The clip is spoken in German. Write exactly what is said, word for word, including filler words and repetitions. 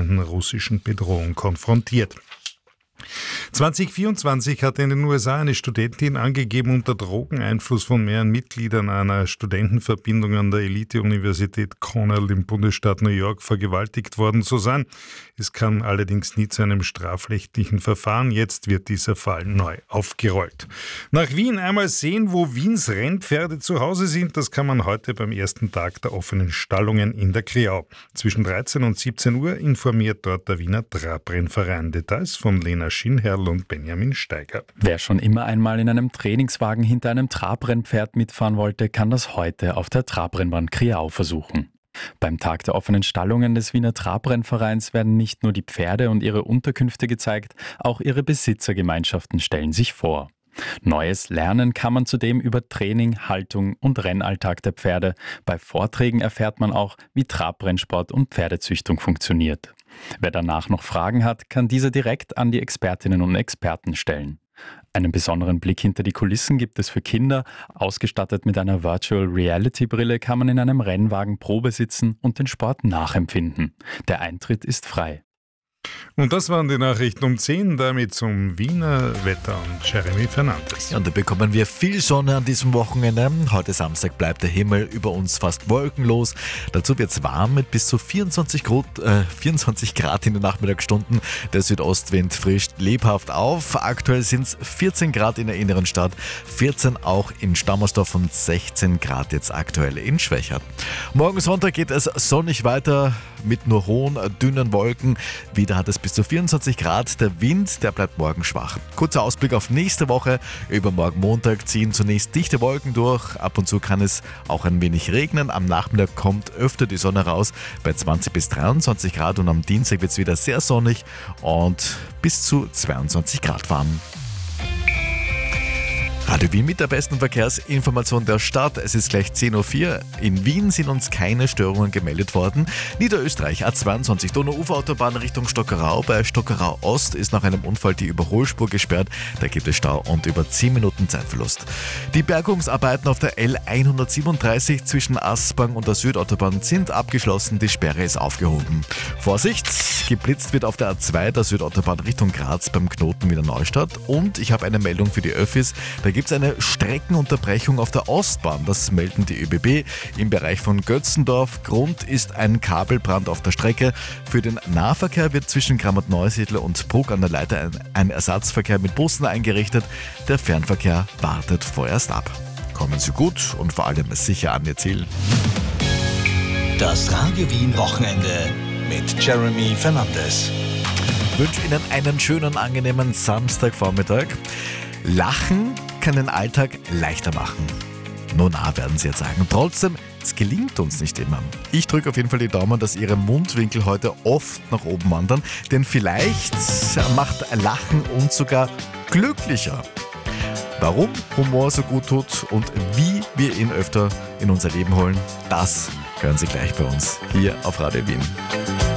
wachsenden russischen Bedrohung konfrontiert. zwanzig vierundzwanzig hat in den U S A eine Studentin angegeben, unter Drogeneinfluss von mehreren Mitgliedern einer Studentenverbindung an der Elite-Universität Cornell im Bundesstaat New York vergewaltigt worden zu sein. Es kam allerdings nie zu einem strafrechtlichen Verfahren. Jetzt wird dieser Fall neu aufgerollt. Nach Wien einmal sehen, wo Wiens Rennpferde zu Hause sind. Das kann man heute beim ersten Tag der offenen Stallungen in der Kreau. Zwischen dreizehn und siebzehn Uhr informiert dort der Wiener Trabrennverein. Details von Lena Schinherl und Benjamin Steiger. Wer schon immer einmal in einem Trainingswagen hinter einem Trabrennpferd mitfahren wollte, kann das heute auf der Trabrennbahn Kreau versuchen. Beim Tag der offenen Stallungen des Wiener Trabrennvereins werden nicht nur die Pferde und ihre Unterkünfte gezeigt, auch ihre Besitzergemeinschaften stellen sich vor. Neues lernen kann man zudem über Training, Haltung und Rennalltag der Pferde. Bei Vorträgen erfährt man auch, wie Trabrennsport und Pferdezüchtung funktioniert. Wer danach noch Fragen hat, kann diese direkt an die Expertinnen und Experten stellen. Einen besonderen Blick hinter die Kulissen gibt es für Kinder. Ausgestattet mit einer Virtual Reality Brille kann man in einem Rennwagen Probe sitzen und den Sport nachempfinden. Der Eintritt ist frei. Und das waren die Nachrichten um zehn, damit zum Wiener Wetter und Jeremy Fernandes. Ja, und da bekommen wir viel Sonne an diesem Wochenende. Heute Samstag bleibt der Himmel über uns fast wolkenlos. Dazu wird es warm mit bis zu vierundzwanzig Grad, äh, vierundzwanzig Grad in den Nachmittagsstunden. Der Südostwind frischt lebhaft auf. Aktuell sind es vierzehn Grad in der inneren Stadt, vierzehn auch in Stammersdorf und sechzehn Grad jetzt aktuell in Schwächert. Morgen Sonntag geht es sonnig weiter mit nur hohen, dünnen Wolken. Wieder hat es bis zu vierundzwanzig Grad. Der Wind, der bleibt morgen schwach. Kurzer Ausblick auf nächste Woche. Übermorgen Montag ziehen zunächst dichte Wolken durch. Ab und zu kann es auch ein wenig regnen. Am Nachmittag kommt öfter die Sonne raus bei zwanzig bis dreiundzwanzig Grad. Und am Dienstag wird es wieder sehr sonnig und bis zu zweiundzwanzig Grad warm. Radio Wien mit der besten Verkehrsinformation der Stadt. Es ist gleich zehn Uhr vier. In Wien sind uns keine Störungen gemeldet worden. Niederösterreich A zweiundzwanzig Donauuferautobahn Richtung Stockerau. Bei Stockerau Ost ist nach einem Unfall die Überholspur gesperrt. Da gibt es Stau und über zehn Minuten Zeitverlust. Die Bergungsarbeiten auf der L hundertsiebenunddreißig zwischen Aspang und der Südautobahn sind abgeschlossen. Die Sperre ist aufgehoben. Vorsicht! Geblitzt wird auf der A zwei der Südautobahn Richtung Graz beim Knoten Wiener Neustadt. Und ich habe eine Meldung für die Öffis. Da gibt es eine Streckenunterbrechung auf der Ostbahn. Das melden die ÖBB im Bereich von Götzendorf. Grund ist ein Kabelbrand auf der Strecke. Für den Nahverkehr wird zwischen Grammat-Neusiedl und Bruck an der Leiter ein, ein Ersatzverkehr mit Bussen eingerichtet. Der Fernverkehr wartet vorerst ab. Kommen Sie gut und vor allem sicher an Ihr Ziel. Das Radio Wien Wochenende mit Jeremy Fernandes. Ich wünsche Ihnen einen schönen, angenehmen Samstagvormittag. Lachen kann den Alltag leichter machen. Nun na, werden Sie jetzt sagen. Trotzdem, es gelingt uns nicht immer. Ich drücke auf jeden Fall die Daumen, dass Ihre Mundwinkel heute oft nach oben wandern, denn vielleicht macht Lachen uns sogar glücklicher. Warum Humor so gut tut und wie wir ihn öfter in unser Leben holen, das hören Sie gleich bei uns hier auf Radio Wien.